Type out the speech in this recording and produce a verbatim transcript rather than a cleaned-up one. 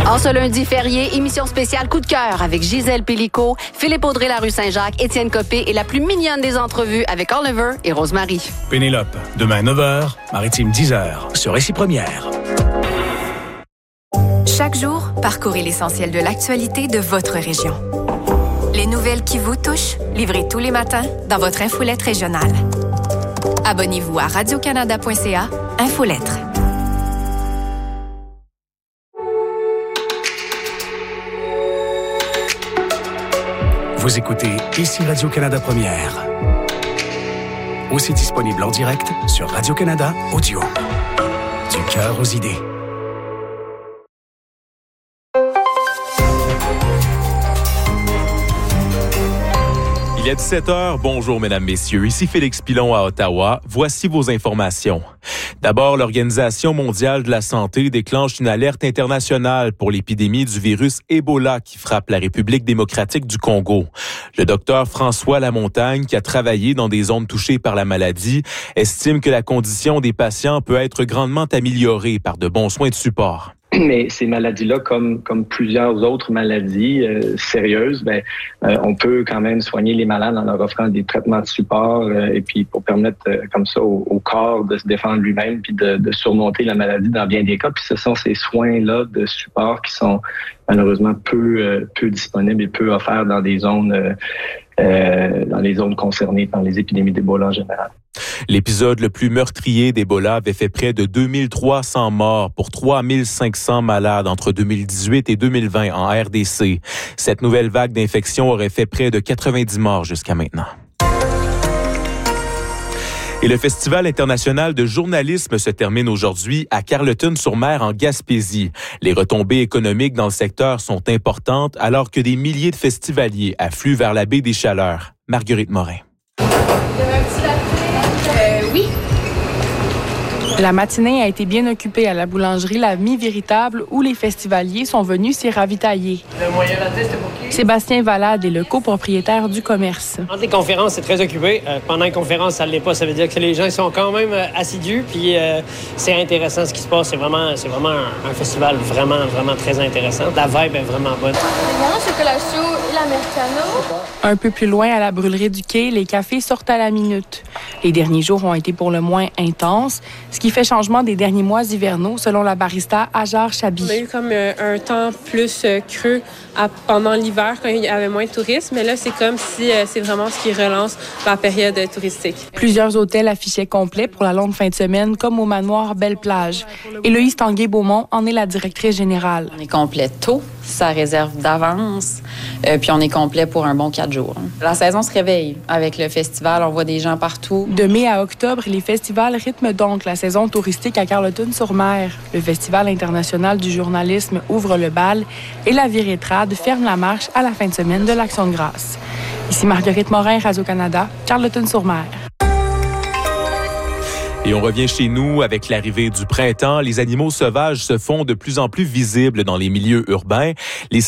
En ce lundi férié, émission spéciale Coup de cœur avec Gisèle Pellicot, Philippe Audrey, la rue Saint-Jacques, Étienne Copé et la plus mignonne des entrevues avec Oliver et Rosemary. Pénélope, demain neuf heures, Maritime dix heures, sur Récit Première. Chaque jour, parcourez l'essentiel de l'actualité de votre région. Les nouvelles qui vous touchent, livrées tous les matins dans votre infolette régionale. Abonnez-vous à radio canada point c a, Infolettre. Vous écoutez ici Radio-Canada Première. Aussi disponible en direct sur Radio-Canada Audio. Du cœur aux idées. Il est dix-sept heures, bonjour mesdames, messieurs, ici Félix Pilon à Ottawa, voici vos informations. D'abord, l'Organisation mondiale de la santé déclenche une alerte internationale pour l'épidémie du virus Ebola qui frappe la République démocratique du Congo. Le docteur François Lamontagne, qui a travaillé dans des zones touchées par la maladie, estime que la condition des patients peut être grandement améliorée par de bons soins de support. Mais ces maladies-là, comme comme plusieurs autres maladies euh, sérieuses, ben euh, on peut quand même soigner les malades en leur offrant des traitements de support euh, et puis pour permettre euh, comme ça au, au corps de se défendre lui-même puis de, de surmonter la maladie dans bien des cas. Puis ce sont ces soins-là de support qui sont malheureusement peu euh, peu disponibles et peu offerts dans des zones euh, euh, dans les zones concernées par les épidémies d'Ebola en général. L'épisode le plus meurtrier d'Ebola avait fait près de deux mille trois cents morts pour trois mille cinq cents malades entre deux mille dix-huit et deux mille vingt en R D C. Cette nouvelle vague d'infection aurait fait près de quatre-vingt-dix morts jusqu'à maintenant. Et le Festival international de journalisme se termine aujourd'hui à Carleton-sur-Mer en Gaspésie. Les retombées économiques dans le secteur sont importantes alors que des milliers de festivaliers affluent vers la baie des Chaleurs. Marguerite Morin. La matinée a été bien occupée à la boulangerie La Mi-Véritable où les festivaliers sont venus s'y ravitailler. Le moyen latte, c'était pour qui? Sébastien Valade est le copropriétaire du commerce. Entre les conférences, c'est très occupé. Euh, pendant les conférences, ça ne l'est pas. Ça veut dire que les gens sont quand même euh, assidus. Puis euh, c'est intéressant ce qui se passe. C'est vraiment, c'est vraiment un, un festival vraiment, vraiment très intéressant. La vibe est vraiment bonne. Le chocolat chaud et l'americano. Un peu plus loin, à la brûlerie du quai, les cafés sortent à la minute. Les derniers jours ont été pour le moins intenses, ce qui fait changement des derniers mois hivernaux, selon la barista Hajar Chabi. On a eu comme euh, un temps plus euh, creux à, pendant l'hiver, quand il y avait moins de touristes, mais là, c'est comme si euh, c'est vraiment ce qui relance la période euh, touristique. Plusieurs hôtels affichaient complet pour la longue fin de semaine, comme au manoir Belle-Plage. Héloïse Tanguay-Beaumont en est la directrice générale. On est complet tôt, ça réserve d'avance, euh, puis on est complet pour un bon quatre jours. La saison se réveille avec le festival, on voit des gens partout. De mai à octobre, les festivals rythment donc la saison touristique à Carleton-sur-Mer. Le Festival international du journalisme ouvre le bal et la Virétrade ferme la marche à la fin de semaine de l'Action de grâce. Ici Marguerite Morin, Radio-Canada, Carleton-sur-Mer. Et on revient chez nous avec l'arrivée du printemps. Les animaux sauvages se font de plus en plus visibles dans les milieux urbains. Les